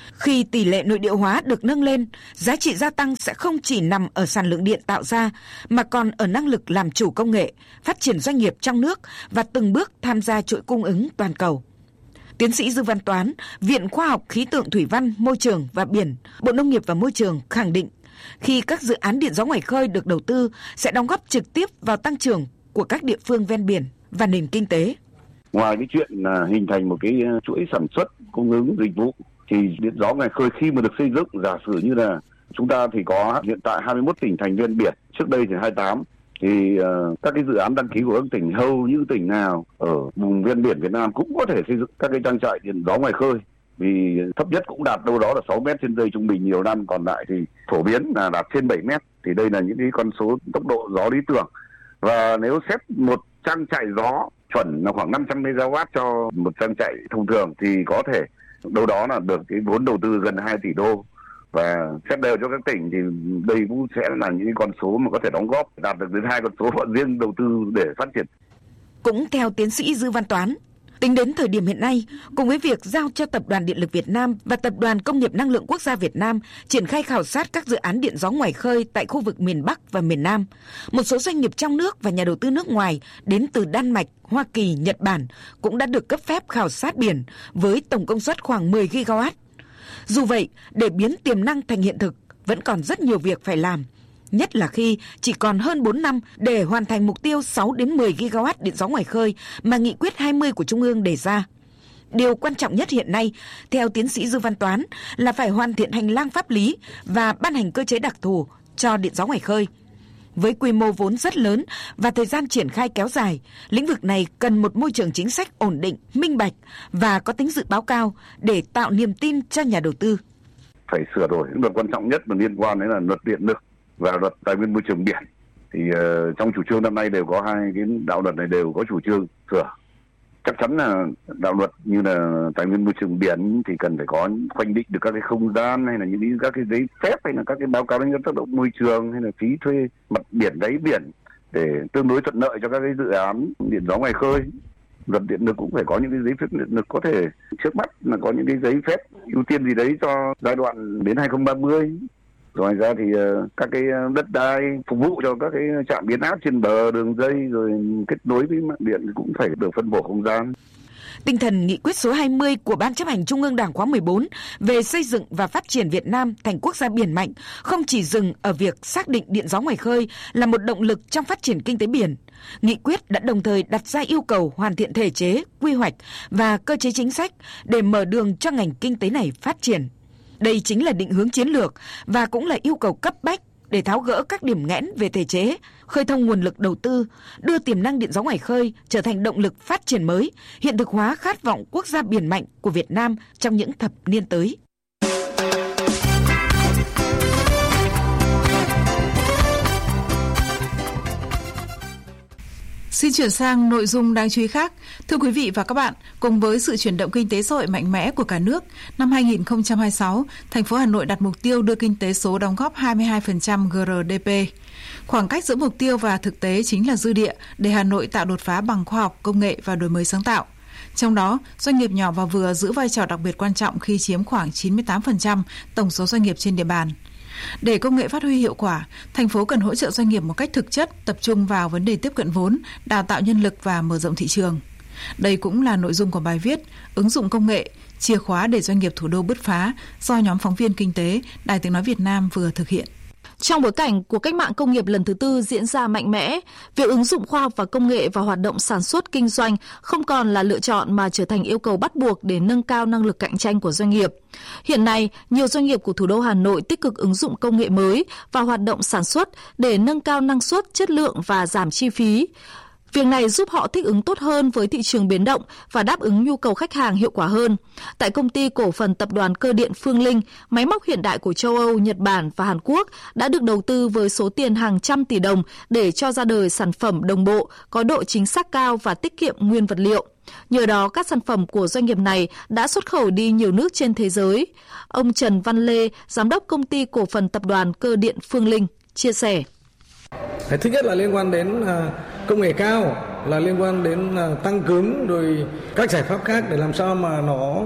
A: Khi tỷ lệ nội địa hóa được nâng lên, giá trị gia tăng sẽ không chỉ nằm ở sản lượng điện tạo ra, mà còn ở năng lực làm chủ công nghệ, phát triển doanh nghiệp trong nước và từng bước tham gia chuỗi cung ứng toàn cầu. Tiến sĩ Dư Văn Toán, Viện Khoa học Khí tượng Thủy văn, Môi trường và Biển, Bộ Nông nghiệp và Môi trường khẳng định, khi các dự án điện gió ngoài khơi được đầu tư sẽ đóng góp trực tiếp vào tăng trưởng của các địa phương ven biển và nền kinh tế.
C: Ngoài cái chuyện là hình thành một cái chuỗi sản xuất, cung ứng dịch vụ, thì điện gió ngoài khơi khi mà được xây dựng, giả sử như là chúng ta thì có hiện tại hai mươi mốt tỉnh thành ven biển, trước đây thì hai mươi tám, thì uh, các cái dự án đăng ký của các tỉnh, hầu như tỉnh nào ở vùng ven biển Việt Nam cũng có thể xây dựng các cái trang trại điện gió ngoài khơi, vì thấp nhất cũng đạt đâu đó là sáu mét trên giây trung bình nhiều năm, còn lại thì phổ biến là đạt trên bảy mét. Thì đây là những cái con số tốc độ gió lý tưởng. Và nếu xét một trang trại gió chuẩn là khoảng năm trăm mê ga oát cho một trang trại thông thường thì có thể đâu đó là được cái vốn đầu tư gần hai tỷ đô. Và xét đều cho các tỉnh thì đây cũng sẽ là những con số mà có thể đóng góp đạt được đến hai con số riêng đầu tư để phát triển.
A: Cũng theo tiến sĩ Dư Văn Toán, tính đến thời điểm hiện nay, cùng với việc giao cho Tập đoàn Điện lực Việt Nam và Tập đoàn Công nghiệp Năng lượng Quốc gia Việt Nam triển khai khảo sát các dự án điện gió ngoài khơi tại khu vực miền Bắc và miền Nam, một số doanh nghiệp trong nước và nhà đầu tư nước ngoài đến từ Đan Mạch, Hoa Kỳ, Nhật Bản cũng đã được cấp phép khảo sát biển với tổng công suất khoảng mười gi ga oát. Dù vậy, để biến tiềm năng thành hiện thực, vẫn còn rất nhiều việc phải làm, nhất là khi chỉ còn hơn bốn năm để hoàn thành mục tiêu sáu đến mười gi ga oát điện gió ngoài khơi mà Nghị quyết hai mươi của Trung ương đề ra. Điều quan trọng nhất hiện nay, theo tiến sĩ Dư Văn Toán, là phải hoàn thiện hành lang pháp lý và ban hành cơ chế đặc thù cho điện gió ngoài khơi. Với quy mô vốn rất lớn và thời gian triển khai kéo dài, lĩnh vực này cần một môi trường chính sách ổn định, minh bạch và có tính dự báo cao để tạo niềm tin cho nhà đầu tư.
C: Phải sửa đổi những luật quan trọng nhất mà liên quan đến là luật điện lực và luật tài nguyên môi trường biển. Thì uh, trong chủ trương năm nay đều có hai cái đạo luật này đều có chủ trương sửa. Chắc chắn là đạo luật như là tài nguyên môi trường biển thì cần phải có khoanh định được các cái không gian hay là những các cái giấy phép hay là các cái báo cáo đánh giá tác động môi trường hay là phí thuê mặt biển, đáy biển để tương đối thuận lợi cho các cái dự án điện gió ngoài khơi. Luật điện lực cũng phải có những cái giấy phép điện lực, có thể trước mắt là có những cái giấy phép ưu tiên gì đấy cho giai đoạn đến hai không ba mươi. Ngoài ra thì uh, các cái đất đai phục vụ cho các cái trạm biến áp trên bờ, đường dây rồi kết nối với mạng điện cũng phải được phân bổ không gian.
A: Tinh thần nghị quyết số hai mươi của Ban chấp hành Trung ương Đảng khóa mười bốn về xây dựng và phát triển Việt Nam thành quốc gia biển mạnh không chỉ dừng ở việc xác định điện gió ngoài khơi là một động lực trong phát triển kinh tế biển. Nghị quyết đã đồng thời đặt ra yêu cầu hoàn thiện thể chế, quy hoạch và cơ chế chính sách để mở đường cho ngành kinh tế này phát triển. Đây chính là định hướng chiến lược và cũng là yêu cầu cấp bách để tháo gỡ các điểm nghẽn về thể chế, khơi thông nguồn lực đầu tư, đưa tiềm năng điện gió ngoài khơi trở thành động lực phát triển mới, hiện thực hóa khát vọng quốc gia biển mạnh của Việt Nam trong những thập niên tới.
S: Xin chuyển sang nội dung đáng chú ý khác. Thưa quý vị và các bạn, cùng với sự chuyển động kinh tế xã hội mạnh mẽ của cả nước, năm hai không hai sáu, thành phố Hà Nội đặt mục tiêu đưa kinh tế số đóng góp hai mươi hai phần trăm giê rờ đê pê. Khoảng cách giữa mục tiêu và thực tế chính là dư địa để Hà Nội tạo đột phá bằng khoa học, công nghệ và đổi mới sáng tạo. Trong đó, doanh nghiệp nhỏ và vừa giữ vai trò đặc biệt quan trọng khi chiếm khoảng chín mươi tám phần trăm tổng số doanh nghiệp trên địa bàn. Để công nghệ phát huy hiệu quả, thành phố cần hỗ trợ doanh nghiệp một cách thực chất, tập trung vào vấn đề tiếp cận vốn, đào tạo nhân lực và mở rộng thị trường. Đây cũng là nội dung của bài viết Ứng dụng công nghệ, chìa khóa để doanh nghiệp thủ đô bứt phá do nhóm phóng viên kinh tế Đài Tiếng nói Việt Nam vừa thực hiện.
V: Trong bối cảnh của cách mạng công nghiệp lần thứ tư diễn ra mạnh mẽ, việc ứng dụng khoa học và công nghệ vào hoạt động sản xuất kinh doanh không còn là lựa chọn mà trở thành yêu cầu bắt buộc để nâng cao năng lực cạnh tranh của doanh nghiệp. Hiện nay, nhiều doanh nghiệp của thủ đô Hà Nội tích cực ứng dụng công nghệ mới vào hoạt động sản xuất để nâng cao năng suất, chất lượng và giảm chi phí. Việc này giúp họ thích ứng tốt hơn với thị trường biến động và đáp ứng nhu cầu khách hàng hiệu quả hơn. Tại công ty cổ phần tập đoàn cơ điện Phương Linh, máy móc hiện đại của châu Âu, Nhật Bản và Hàn Quốc đã được đầu tư với số tiền hàng trăm tỷ đồng để cho ra đời sản phẩm đồng bộ, có độ chính xác cao và tiết kiệm nguyên vật liệu. Nhờ đó, các sản phẩm của doanh nghiệp này đã xuất khẩu đi nhiều nước trên thế giới. Ông Trần Văn Lê, giám đốc công ty cổ phần tập đoàn cơ điện Phương Linh, chia sẻ.
W: Thứ nhất là liên quan đến công nghệ cao, là liên quan đến tăng cứng rồi các giải pháp khác để làm sao mà nó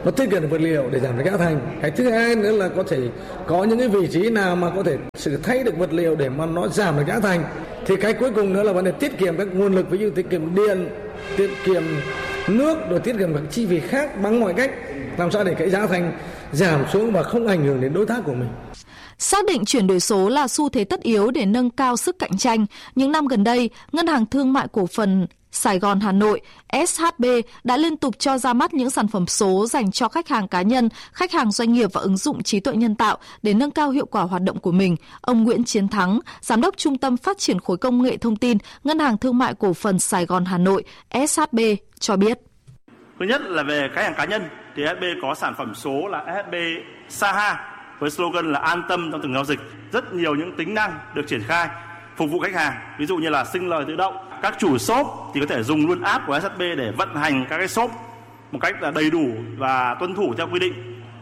W: nó tiết kiệm được vật liệu để giảm được giá thành. Cái thứ hai nữa là có thể có những cái vị trí nào mà có thể sự thay được vật liệu để mà nó giảm được giá thành. Thì cái cuối cùng nữa là vấn đề tiết kiệm các nguồn lực, ví dụ tiết kiệm điện, tiết kiệm nước, rồi tiết kiệm các chi phí khác bằng mọi cách, làm sao để cái giá thành giảm xuống và không ảnh hưởng đến đối tác của mình.
V: Xác định chuyển đổi số là xu thế tất yếu để nâng cao sức cạnh tranh, những năm gần đây, Ngân hàng Thương mại Cổ phần Sài Gòn Hà Nội ét hát bê đã liên tục cho ra mắt những sản phẩm số dành cho khách hàng cá nhân, khách hàng doanh nghiệp và ứng dụng trí tuệ nhân tạo để nâng cao hiệu quả hoạt động của mình. Ông Nguyễn Chiến Thắng, Giám đốc Trung tâm Phát triển Khối Công nghệ Thông tin, Ngân hàng Thương mại Cổ phần Sài Gòn Hà Nội ét hát bê cho biết.
D: Thứ nhất là về khách hàng cá nhân, thì ét hát bê có sản phẩm số là ét hát bê Saha với slogan là an tâm trong từng giao dịch. Rất nhiều những tính năng được triển khai phục vụ khách hàng, ví dụ như là sinh lời tự động. Các chủ shop thì có thể dùng luôn app của ét hát bê để vận hành các cái shop một cách là đầy đủ và tuân thủ theo quy định.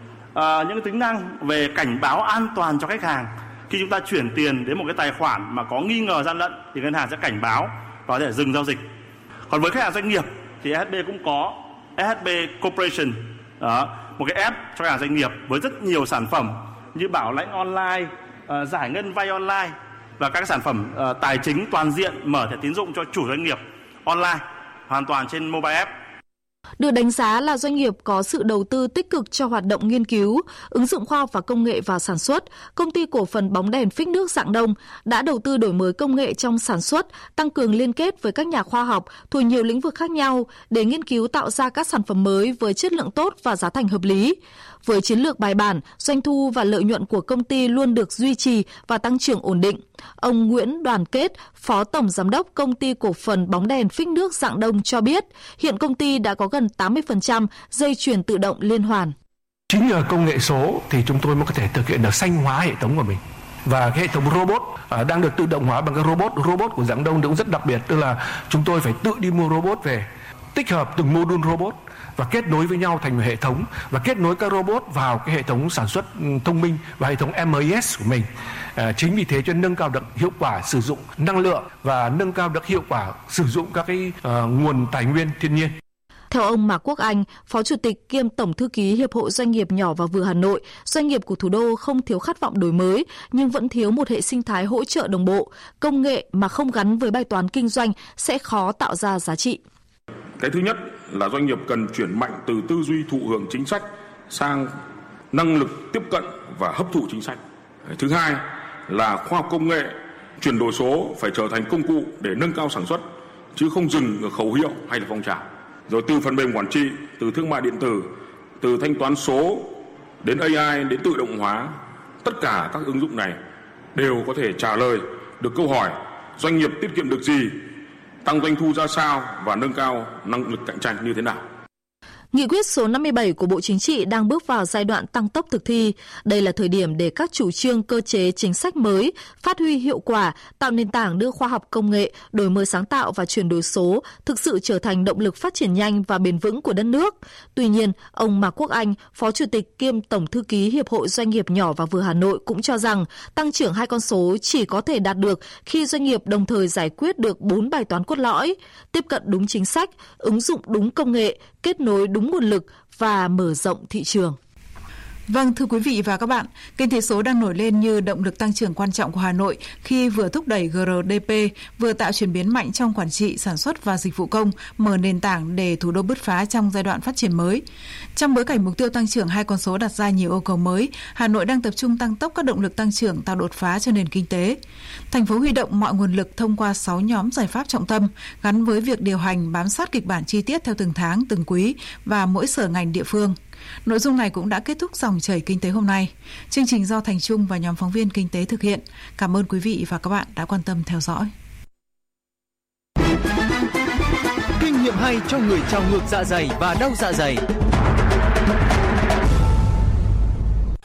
D: À, những tính năng về cảnh báo an toàn cho khách hàng. Khi chúng ta chuyển tiền đến một cái tài khoản mà có nghi ngờ gian lận thì ngân hàng sẽ cảnh báo và có thể dừng giao dịch. Còn với khách hàng doanh nghiệp thì ét hát bê cũng có ét hát bê Corporation, đó, một cái app cho khách hàng doanh nghiệp với rất nhiều sản phẩm như bảo lãnh online, uh, giải ngân vay online và các sản phẩm uh, tài chính toàn diện, mở thẻ tín dụng cho chủ doanh nghiệp online hoàn toàn trên mobile app.
V: Được đánh giá là doanh nghiệp có sự đầu tư tích cực cho hoạt động nghiên cứu, ứng dụng khoa học và công nghệ vào sản xuất, Công ty Cổ phần Bóng đèn Phích nước Rạng Đông đã đầu tư đổi mới công nghệ trong sản xuất, tăng cường liên kết với các nhà khoa học thuộc nhiều lĩnh vực khác nhau để nghiên cứu tạo ra các sản phẩm mới với chất lượng tốt và giá thành hợp lý. Với chiến lược bài bản, doanh thu và lợi nhuận của công ty luôn được duy trì và tăng trưởng ổn định. Ông Nguyễn Đoàn Kết, Phó Tổng Giám đốc Công ty Cổ phần Bóng đèn Phích nước Rạng Đông cho biết, hiện công ty đã có gần tám mươi phần trăm dây chuyền tự động liên hoàn.
E: Chính nhờ công nghệ số thì chúng tôi mới có thể thực hiện được xanh hóa hệ thống của mình. Và cái hệ thống robot à, đang được tự động hóa bằng cái robot. Robot của Rạng Đông cũng rất đặc biệt, tức là chúng tôi phải tự đi mua robot về, tích hợp từng module robot và kết nối với nhau thành một hệ thống và kết nối các robot vào cái hệ thống sản xuất thông minh và hệ thống em i ét của mình. À, chính vì thế cho nâng cao được hiệu quả sử dụng năng lượng và nâng cao được hiệu quả sử dụng các cái uh, nguồn tài nguyên thiên nhiên.
V: Theo ông Mạc Quốc Anh, Phó Chủ tịch kiêm Tổng Thư ký Hiệp hội Doanh nghiệp nhỏ và vừa Hà Nội, doanh nghiệp của thủ đô không thiếu khát vọng đổi mới, nhưng vẫn thiếu một hệ sinh thái hỗ trợ đồng bộ. Công nghệ mà không gắn với bài toán kinh doanh sẽ khó tạo ra giá trị.
G: Cái thứ nhất là doanh nghiệp cần chuyển mạnh từ tư duy thụ hưởng chính sách sang năng lực tiếp cận và hấp thụ chính sách. Thứ hai là khoa học công nghệ, chuyển đổi số phải trở thành công cụ để nâng cao sản xuất, chứ không dừng ở khẩu hiệu hay là phong trào. Rồi từ phần mềm quản trị, từ thương mại điện tử, từ thanh toán số đến a i, đến tự động hóa, tất cả các ứng dụng này đều có thể trả lời được câu hỏi doanh nghiệp tiết kiệm được gì, tăng doanh thu ra sao và nâng cao năng lực cạnh tranh như thế nào.
V: Nghị quyết số năm mươi bảy của Bộ Chính trị đang bước vào giai đoạn tăng tốc thực thi. Đây là thời điểm để các chủ trương cơ chế chính sách mới phát huy hiệu quả, tạo nền tảng đưa khoa học công nghệ, đổi mới sáng tạo và chuyển đổi số thực sự trở thành động lực phát triển nhanh và bền vững của đất nước. Tuy nhiên, ông Mạc Quốc Anh, Phó Chủ tịch kiêm Tổng Thư ký Hiệp hội Doanh nghiệp nhỏ và vừa Hà Nội cũng cho rằng tăng trưởng hai con số chỉ có thể đạt được khi doanh nghiệp đồng thời giải quyết được bốn bài toán cốt lõi: tiếp cận đúng chính sách, ứng dụng đúng công nghệ, kết nối đúng nguồn lực và mở rộng thị trường.
S: Vâng, thưa quý vị và các bạn, kinh tế số đang nổi lên như động lực tăng trưởng quan trọng của Hà Nội khi vừa thúc đẩy giê rờ đê pê, vừa tạo chuyển biến mạnh trong quản trị, sản xuất và dịch vụ công, mở nền tảng để thủ đô bứt phá trong giai đoạn phát triển mới. Trong bối cảnh mục tiêu tăng trưởng hai con số đặt ra nhiều yêu cầu mới, Hà Nội đang tập trung tăng tốc các động lực tăng trưởng, tạo đột phá cho nền kinh tế. Thành phố huy động mọi nguồn lực thông qua sáu nhóm giải pháp trọng tâm, gắn với việc điều hành, bám sát kịch bản chi tiết theo từng tháng, từng quý và mỗi sở ngành địa phương. Nội dung này cũng đã kết thúc dòng chảy kinh tế hôm nay. Chương trình do Thành Trung và nhóm phóng viên kinh tế thực hiện. Cảm ơn quý vị và các bạn đã quan tâm theo dõi.
X: Kinh nghiệm hay cho người trào ngược dạ dày và đau dạ dày.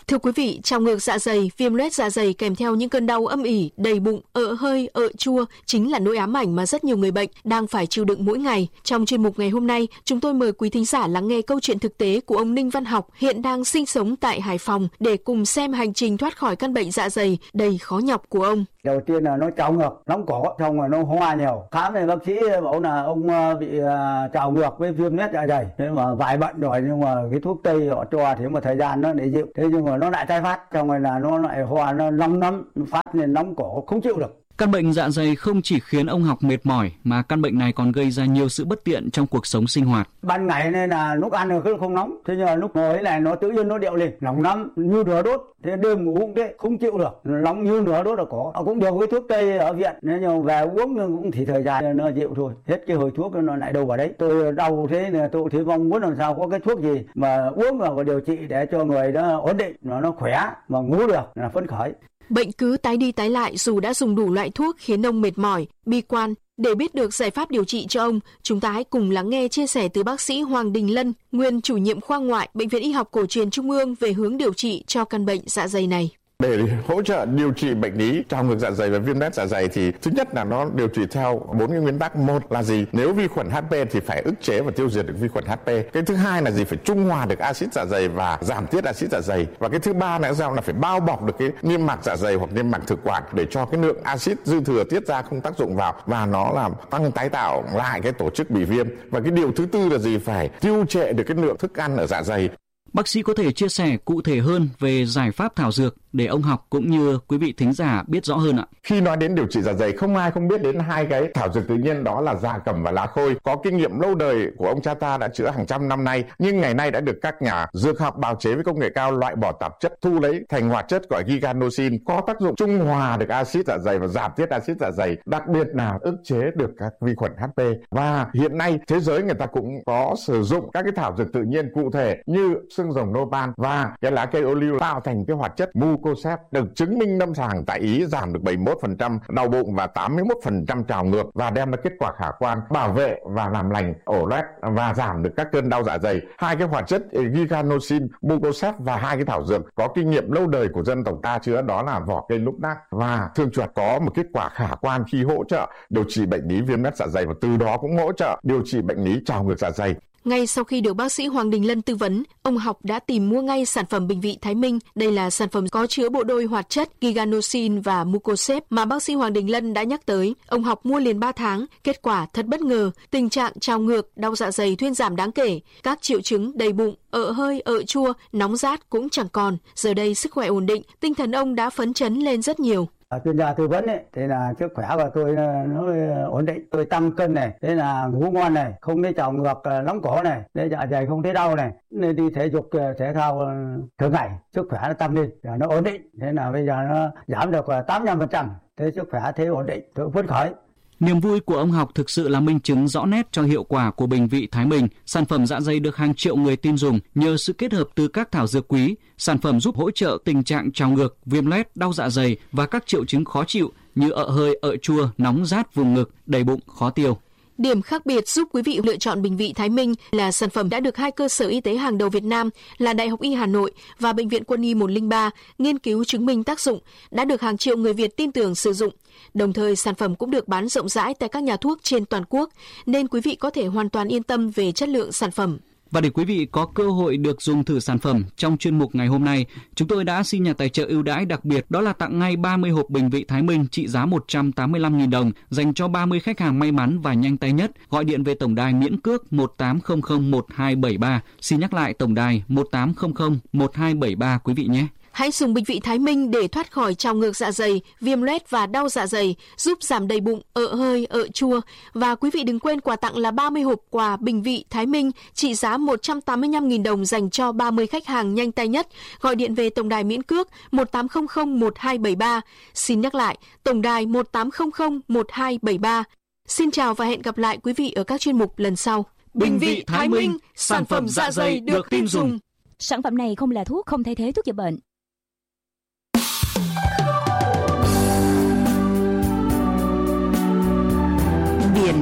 V: Thưa quý vị, trào ngược dạ dày, viêm loét dạ dày kèm theo những cơn đau âm ỉ, đầy bụng, ợ hơi, ợ chua chính là nỗi ám ảnh mà rất nhiều người bệnh đang phải chịu đựng mỗi ngày. Trong chuyên mục ngày hôm nay, chúng tôi mời quý thính giả lắng nghe câu chuyện thực tế của ông Ninh Văn Học, hiện đang sinh sống tại Hải Phòng, để cùng xem hành trình thoát khỏi căn bệnh dạ dày đầy khó nhọc của ông.
B: Đầu tiên là nó trào ngược, nóng cổ, xong rồi nó hoa nhiều. Khám thì bác sĩ bảo là ông bị trào ngược với viêm loét dạ dày. Thế mà vài bệnh rồi, nhưng mà cái thuốc tây họ cho thì một thời gian nó để dịu. Thế nhưng mà nó lại tái phát, xong rồi là nó lại hoa, nó nóng lắm, phát nên nóng cổ không chịu được.
Q: Căn bệnh dạ dày không chỉ khiến ông Học mệt mỏi mà căn bệnh này còn gây ra nhiều sự bất tiện trong cuộc sống sinh hoạt.
B: Ban ngày nên là lúc ăn thì không nóng, thế nhưng mà lúc ngồi này nó tự nhiên nó điệu lên, nóng lắm như lửa đốt. Thế đêm ngủ cũng thế, không chịu được, nóng như lửa đốt là có. Cũng điều cái thuốc tây ở viện, nên nhưng về uống cũng chỉ thời gian nó dịu thôi. Hết cái hồi thuốc nó lại đâu vào đấy. Tôi đau thế là tôi thì mong muốn làm sao có cái thuốc gì mà uống vào và điều trị để cho người đó ổn định, nó nó khỏe mà ngủ được là phấn khởi.
V: Bệnh cứ tái đi tái lại dù đã dùng đủ loại thuốc khiến ông mệt mỏi, bi quan. Để biết được giải pháp điều trị cho ông, chúng ta hãy cùng lắng nghe chia sẻ từ bác sĩ Hoàng Đình Lân, nguyên chủ nhiệm khoa ngoại Bệnh viện Y học Cổ truyền Trung ương về hướng điều trị cho căn bệnh dạ dày này.
H: Để hỗ trợ điều trị bệnh lý trào ngược dạ dày và viêm loét dạ dày thì thứ nhất là nó điều trị theo bốn cái nguyên tắc. Một là gì? Nếu vi khuẩn hát pê thì phải ức chế và tiêu diệt được vi khuẩn hát pê. Cái thứ hai là gì? Phải trung hòa được axit dạ dày và giảm tiết axit dạ dày. Và cái thứ ba là sao? Là phải bao bọc được cái niêm mạc dạ dày hoặc niêm mạc thực quản để cho cái lượng axit dư thừa tiết ra không tác dụng vào và nó làm tăng tái tạo lại cái tổ chức bị viêm. Và cái điều thứ tư là gì? Phải tiêu trệ được cái lượng thức ăn ở dạ dày.
Q: Bác sĩ có thể chia sẻ cụ thể hơn về giải pháp thảo dược để ông Học cũng như quý vị thính giả biết rõ hơn ạ.
H: Khi nói đến điều trị dạ dày, không ai không biết đến hai cái thảo dược tự nhiên, đó là dạ cẩm và lá khôi. Có kinh nghiệm lâu đời của ông cha ta đã chữa hàng trăm năm nay, nhưng ngày nay đã được các nhà dược học bào chế với công nghệ cao loại bỏ tạp chất, thu lấy thành hoạt chất gọi giganosin, có tác dụng trung hòa được axit dạ dày và giảm tiết axit dạ dày, đặc biệt là ức chế được các vi khuẩn hát pê. Và hiện nay thế giới người ta cũng có sử dụng các cái thảo dược tự nhiên cụ thể như xương rồng nopal và cái lá cây ô liu tạo thành cái hoạt chất mucosep, được chứng minh lâm sàng tại Ý giảm được bảy mươi mốt phần trăm đau bụng và tám mươi mốt phần trăm trào ngược và đem lại kết quả khả quan, bảo vệ và làm lành ổ loét và giảm được các cơn đau dạ dày. Hai cái hoạt chất giganosin, mucosep và hai cái thảo dược có kinh nghiệm lâu đời của dân tộc ta chữa, đó là vỏ cây lúc nác và thương chuột, có một kết quả khả quan khi hỗ trợ điều trị bệnh lý viêm loét dạ dày và từ đó cũng hỗ trợ điều trị bệnh lý trào ngược dạ dày.
V: Ngay sau khi được bác sĩ Hoàng Đình Lân tư vấn, ông Học đã tìm mua ngay sản phẩm Bình Vị Thái Minh. Đây là sản phẩm có chứa bộ đôi hoạt chất giganosin và mucosep mà bác sĩ Hoàng Đình Lân đã nhắc tới. Ông Học mua liền ba tháng, kết quả thật bất ngờ, tình trạng trào ngược, đau dạ dày thuyên giảm đáng kể, các triệu chứng đầy bụng, ợ hơi, ợ chua, nóng rát cũng chẳng còn. Giờ đây sức khỏe ổn định, tinh thần ông đã phấn chấn lên rất nhiều.
B: Chuyên gia tư vấn ấy, thế là sức khỏe của tôi nó ổn định, tôi tăng cân này, thế là ngủ ngon này, không thấy trào ngược nóng cổ này, để dạ dày không thấy đau này, nên đi thể dục thể thao thường ngày, sức khỏe nó tăng lên, nó ổn định, thế là bây giờ nó giảm được tám mươi lăm phần trăm, thế sức khỏe thế ổn định, tôi phấn khởi.
Q: Niềm vui của ông Học thực sự là minh chứng rõ nét cho hiệu quả của Bình Vị Thái Minh. Sản phẩm dạ dày được hàng triệu người tin dùng nhờ sự kết hợp từ các thảo dược quý. Sản phẩm giúp hỗ trợ tình trạng trào ngược, viêm loét, đau dạ dày và các triệu chứng khó chịu như ợ hơi, ợ chua, nóng rát vùng ngực, đầy bụng, khó tiêu.
V: Điểm khác biệt giúp quý vị lựa chọn Bình Vị Thái Minh là sản phẩm đã được hai cơ sở y tế hàng đầu Việt Nam là Đại học Y Hà Nội và Bệnh viện Quân y một không ba nghiên cứu chứng minh tác dụng, đã được hàng triệu người Việt tin tưởng sử dụng. Đồng thời, sản phẩm cũng được bán rộng rãi tại các nhà thuốc trên toàn quốc, nên quý vị có thể hoàn toàn yên tâm về chất lượng sản phẩm.
Q: Và để quý vị có cơ hội được dùng thử sản phẩm, trong chuyên mục ngày hôm nay, chúng tôi đã xin nhà tài trợ ưu đãi đặc biệt, đó là tặng ngay ba mươi hộp Bình Vị Thái Minh trị giá một trăm tám mươi lăm nghìn đồng dành cho ba mươi khách hàng may mắn và nhanh tay nhất. Gọi điện về tổng đài miễn cước một tám không không một hai bảy ba. Xin nhắc lại tổng đài một tám không không một hai bảy ba quý vị nhé.
V: Hãy dùng Bình Vị Thái Minh để thoát khỏi trào ngược dạ dày, viêm loét và đau dạ dày, giúp giảm đầy bụng, ợ hơi, ợ chua. Và quý vị đừng quên quà tặng là ba mươi hộp quà Bình Vị Thái Minh trị giá một trăm tám mươi lăm nghìn đồng dành cho ba mươi khách hàng nhanh tay nhất. Gọi điện về tổng đài miễn cước một tám không không một hai bảy ba. Xin nhắc lại, tổng đài một tám không không một hai bảy ba. Xin chào và hẹn gặp lại quý vị ở các chuyên mục lần sau.
Q: Bình Vị Thái Minh, sản phẩm dạ dày được tin dùng.
I: Sản phẩm này không là thuốc, không thay thế thuốc chữa bệnh.